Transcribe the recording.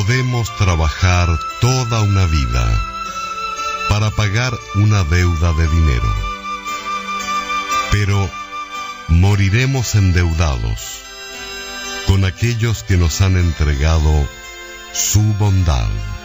podemos trabajar toda una vida para pagar una deuda de dinero, pero moriremos endeudados con aquellos que nos han entregado su bondad.